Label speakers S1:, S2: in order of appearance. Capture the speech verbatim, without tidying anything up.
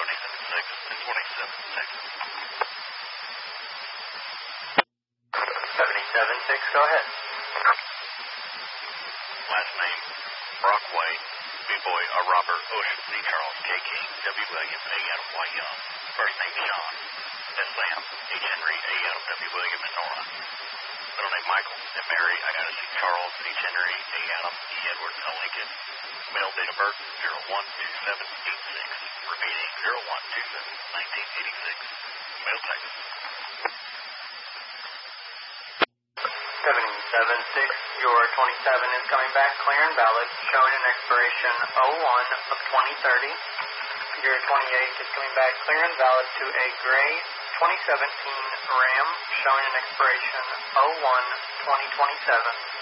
S1: twenty-seven six and twenty-seven six.
S2: seventy-seven six, go ahead.
S1: Last name, Brockway, B-Boy, uh, Robert, Ocean, C. Charles, K. King, W. William, A. Adam, Y. Young. First name, Sean, S. Sam, H. Henry, A. Adam, W. William, and Nora. Middle name, Michael, and Mary, I got to see Charles, H. Henry, A. Adam, E. Edward, L. Lincoln. Male date of birth, zero one two seven eight six. Repeating, zero one two seven nineteen eighty-six. Male Texas.
S2: seventy-seven six, your twenty-seven is coming back clear and valid, showing an expiration oh one of twenty thirty. Your twenty-eight is coming back clear and valid to a gray twenty seventeen Ram, showing an expiration oh one twenty twenty-seven.